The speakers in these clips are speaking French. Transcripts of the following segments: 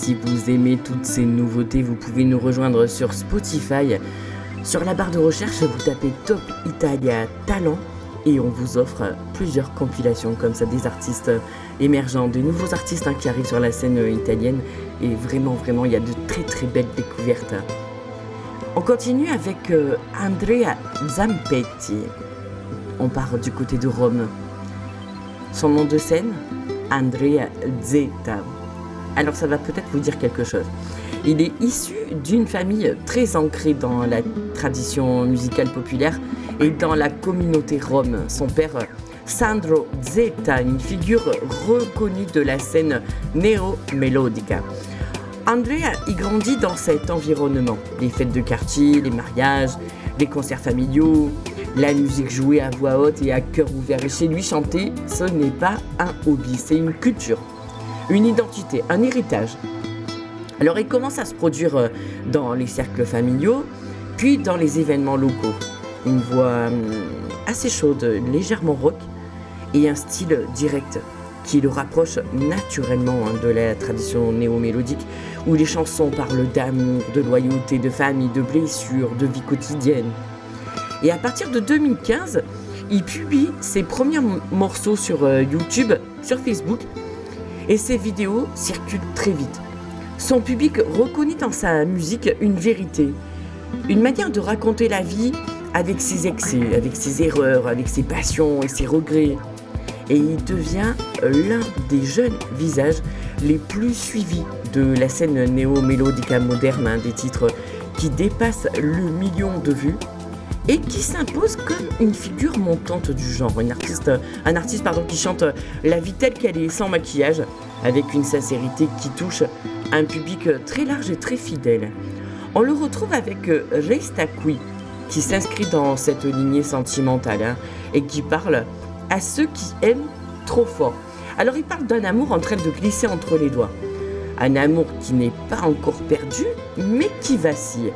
si vous aimez toutes ces nouveautés, vous pouvez nous rejoindre sur Spotify. Sur la barre de recherche, vous tapez Top Italia Talent et on vous offre plusieurs compilations comme ça, des artistes émergents, des nouveaux artistes qui arrivent sur la scène italienne. Et vraiment, il y a de très très belles découvertes. On continue avec Andrea Zampetti. On part du côté de Rome. Son nom de scène, Andrea Zeta. Alors ça va peut-être vous dire quelque chose. Il est issu d'une famille très ancrée dans la tradition musicale populaire et dans la communauté rome. Son père, Sandro Zeta, une figure reconnue de la scène néo-mélodica. Andrea y grandit dans cet environnement. Les fêtes de quartier, les mariages, les concerts familiaux, la musique jouée à voix haute et à cœur ouvert. Et chez lui, chanter, ce n'est pas un hobby, c'est une culture, une identité, un héritage. Alors il commence à se produire dans les cercles familiaux, puis dans les événements locaux. Une voix assez chaude, légèrement rock, et un style direct qui le rapproche naturellement de la tradition néo-mélodique, où les chansons parlent d'amour, de loyauté, de famille, de blessures, de vie quotidienne. Et à partir de 2015, il publie ses premiers morceaux sur YouTube, sur Facebook, et ses vidéos circulent très vite. Son public reconnaît dans sa musique une vérité, une manière de raconter la vie avec ses excès, avec ses erreurs, avec ses passions et ses regrets. Et il devient l'un des jeunes visages les plus suivis de la scène néo-mélodica moderne, des titres qui dépassent le million de vues et qui s'impose comme une figure montante du genre, un artiste qui chante la vie telle qu'elle est, sans maquillage, avec une sincérité qui touche un public très large et très fidèle. On le retrouve avec Resta Qui, qui s'inscrit dans cette lignée sentimentale et qui parle à ceux qui aiment trop fort. Alors il parle d'un amour en train de glisser entre les doigts. Un amour qui n'est pas encore perdu, mais qui vacille.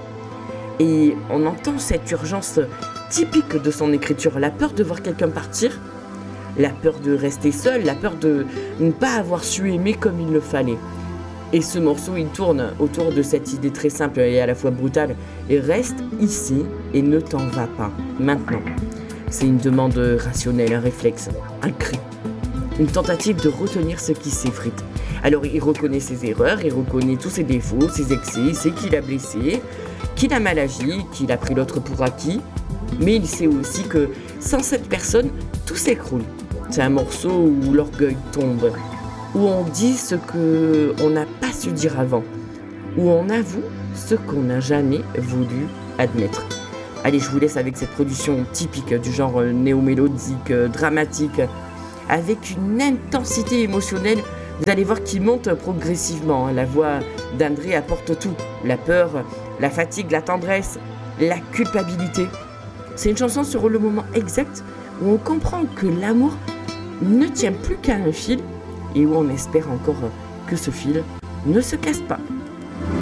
Et on entend cette urgence typique de son écriture, la peur de voir quelqu'un partir, la peur de rester seul, la peur de ne pas avoir su aimer comme il le fallait. Et ce morceau, il tourne autour de cette idée très simple et à la fois brutale. Et reste ici et ne t'en va pas, maintenant. C'est une demande rationnelle, un réflexe, un cri. Une tentative de retenir ce qui s'effrite. Alors il reconnaît ses erreurs, il reconnaît tous ses défauts, ses excès, il sait qu'il a blessé, qu'il a mal agi, qu'il a pris l'autre pour acquis. Mais il sait aussi que sans cette personne, tout s'écroule. C'est un morceau où l'orgueil tombe, où on dit ce qu'on n'a pas su dire avant, où on avoue ce qu'on n'a jamais voulu admettre. Allez, je vous laisse avec cette production typique du genre néo-mélodique, dramatique, avec une intensité émotionnelle. Vous allez voir qu'il monte progressivement. La voix d'André apporte tout. La peur, la fatigue, la tendresse, la culpabilité. C'est une chanson sur le moment exact où on comprend que l'amour ne tient plus qu'à un fil et où on espère encore que ce fil ne se casse pas.